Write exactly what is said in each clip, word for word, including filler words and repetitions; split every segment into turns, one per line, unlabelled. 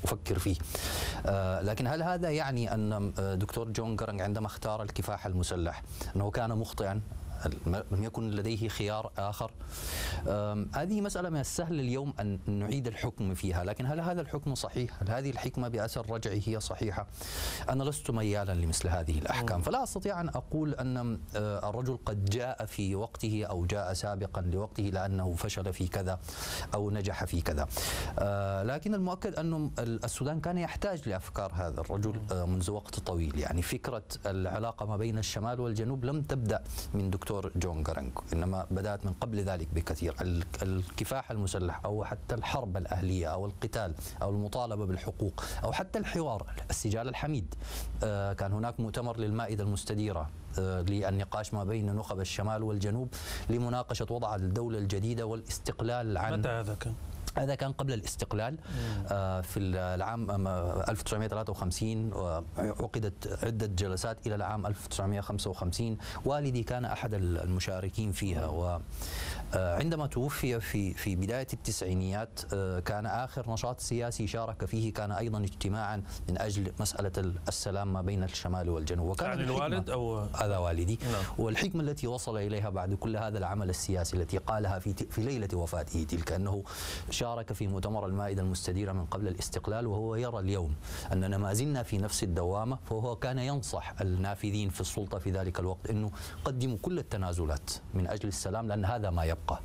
أفكر فيه. لكن هل هذا يعني أن دكتور جون جارنج عندما اختار الكفاح المسلح أنه كان مخطئا؟ لم يكن لديه خيار آخر؟ هذه مسألة من السهل اليوم أن نعيد الحكم فيها، لكن هل هذا الحكم صحيح؟ هل هذه الحكمة بأثر رجعي هي صحيحة؟ أنا لست ميالا لمثل هذه الأحكام، فلا أستطيع أن أقول أن الرجل قد جاء في وقته أو جاء سابقا لوقته لأنه فشل في كذا أو نجح في كذا. لكن المؤكد أن السودان كان يحتاج لأفكار هذا الرجل منذ وقت طويل. يعني فكرة العلاقة ما بين الشمال والجنوب لم تبدأ من دكتور جون جارنج، إنما بدأت من قبل ذلك بكثير. الكفاح المسلح أو حتى الحرب الأهلية أو القتال أو المطالبة بالحقوق أو حتى الحوار، السجال الحميد، كان هناك مؤتمر للمائدة المستديرة للنقاش ما بين نخب الشمال والجنوب لمناقشة وضع الدولة الجديدة والاستقلال عن.
متى هذا كان؟
هذا كان قبل الاستقلال في العام ألف وتسعمئة وثلاثة وخمسين، وعقدت عدة جلسات إلى العام ألف وتسعمئة وخمسة وخمسين. والدي كان أحد المشاركين فيها، وعندما توفي في في بداية التسعينيات كان آخر نشاط سياسي شارك فيه كان أيضا اجتماعا من أجل مسألة السلام ما بين الشمال والجنوب. وكان
يعني الوالد أو
هذا والدي.
نعم.
والحكمة التي وصل إليها بعد كل هذا العمل السياسي التي قالها في في ليلة وفاته تلك، أنه شارك في مؤتمر المائدة المستديرة من قبل الاستقلال وهو يرى اليوم أننا ما زلنا في نفس الدوامة، فهو كان ينصح النافذين في السلطة في ذلك الوقت أنه قدموا كل التنازلات من أجل السلام لأن هذا ما يبقى.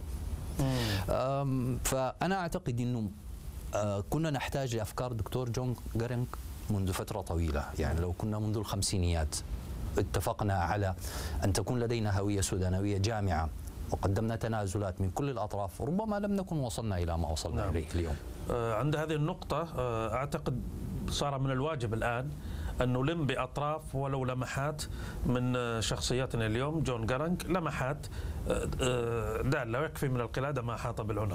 فأنا أعتقد أنه كنا نحتاج لأفكار دكتور جون جارنج منذ فترة طويلة. يعني لو كنا منذ الخمسينيات اتفقنا على أن تكون لدينا هوية سودانوية جامعة وقدمنا تنازلات من كل الأطراف، ربما لم نكن وصلنا إلى ما وصلنا
نعم.
إليه اليوم.
عند هذه النقطة أعتقد صار من الواجب الآن أن نلم بأطراف ولو لمحات من شخصياتنا اليوم. جون جارنج لمحات دالة، ويكفي من القلادة ما أحاط بالعنق.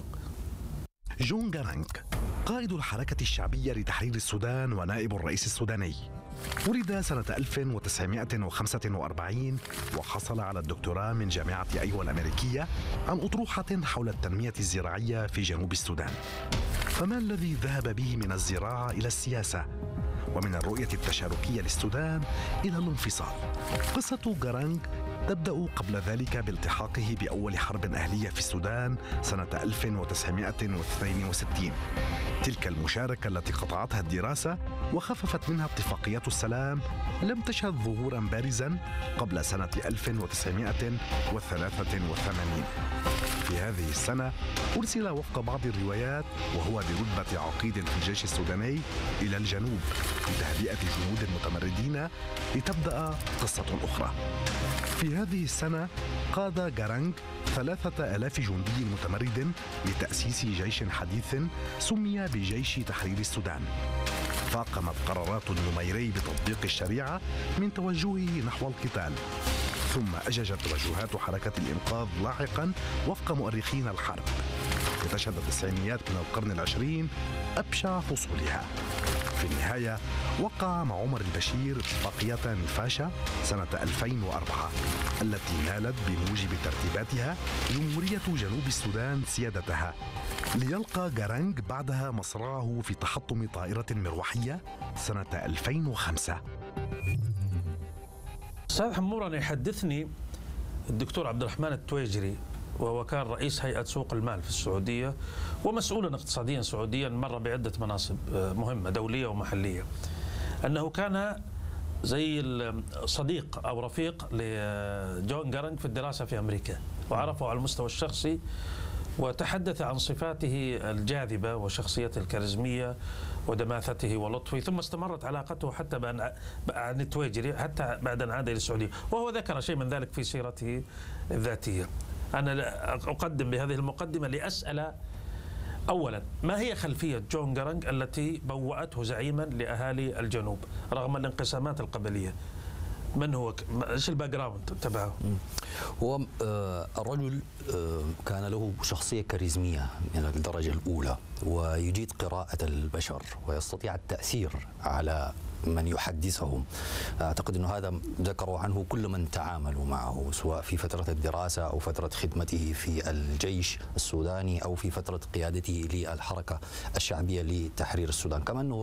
جون جارنج قائد الحركة الشعبية لتحرير السودان ونائب الرئيس السوداني، ولد سنة ألف وتسعمئة وخمسة وأربعين وحصل على الدكتوراه من جامعة أيوا الأمريكية عن أطروحة حول التنمية الزراعية في جنوب السودان. فما الذي ذهب به من الزراعة إلى السياسة ومن الرؤية التشاركية للسودان إلى الانفصال؟ قصة جارنج تبدأ قبل ذلك بالتحاقه بأول حرب أهلية في السودان سنة ألف وتسعمئة واثنين وستين، تلك المشاركة التي قطعتها الدراسة وخففت منها اتفاقيات السلام لم تشهد ظهورا بارزا قبل سنة ألف وتسعمئة وثلاثة وثمانين. في هذه السنة أرسل وفق بعض الروايات وهو برتبة عقيد في الجيش السوداني إلى الجنوب لتهدئة جنود المتمردين لتبدأ قصة أخرى. في هذه السنة قاد جارنج ثلاثة آلاف جندي متمرد لتأسيس جيش حديث سمي بجيش تحرير السودان. فاقمت قرارات النميري بتطبيق الشريعة من توجهه نحو القتال، ثم أججت توجهات حركة الإنقاذ لاحقا وفق مؤرخين الحرب، لتشهد التسعينيات من القرن العشرين أبشع فصولها. في النهاية وقع مع عمر البشير اتفاقية نفاشا سنة ألفين وأربعة التي نالت بموجب ترتيباتها جمهورية جنوب السودان سيادتها، ليلقى جارنج بعدها مصرعه في تحطم طائرة مروحية سنة ألفين وخمسة.
أستاذ حمور، أنا يحدثني الدكتور عبد الرحمن التويجري، وهو كان رئيس هيئة سوق المال في السعودية ومسؤولا اقتصاديا سعوديا، مر بعدة مناصب مهمة دولية ومحلية، أنه كان زي صديق أو رفيق لجون جارنج في الدراسة في أمريكا، وعرفه على المستوى الشخصي، وتحدث عن صفاته الجاذبة وشخصيته الكاريزمية ودماثته ولطفه، ثم استمرت علاقته حتى عن التويجري حتى بعد أن عاد إلى السعودية، وهو ذكر شيء من ذلك في سيرته الذاتية. أنا أقدم بهذه المقدمة لأسأل أولا ما هي خلفية جون جارنج التي بوأته زعيما لأهالي الجنوب رغم الانقسامات القبلية؟ من هو؟ ايش الباك جراوند تبعه؟
هو الرجل كان له شخصية كاريزمية من الدرجة الأولى، ويجيد قراءة البشر ويستطيع التأثير على من يحدثهم. أعتقد أنه هذا ذكروا عنه كل من تعاملوا معه، سواء في فترة الدراسة أو فترة خدمته في الجيش السوداني أو في فترة قيادته للحركة الشعبية لتحرير السودان. كما أنه